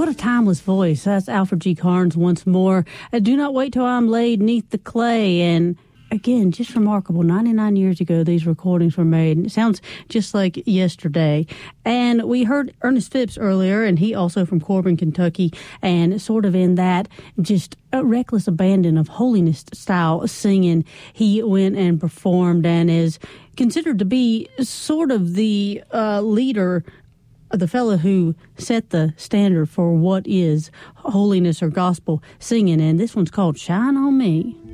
What a timeless voice. That's Alfred G. Carnes once more. Do not wait till I'm laid neath the clay. And again, just remarkable. 99 years ago, these recordings were made. It sounds just like yesterday. And we heard Ernest Phipps earlier, and he also from Corbin, Kentucky, and sort of in that just a reckless abandon of holiness style singing, he went and performed and is considered to be sort of the leader, the fellow who set the standard for what is holiness or gospel singing. And this one's called Shine on Me.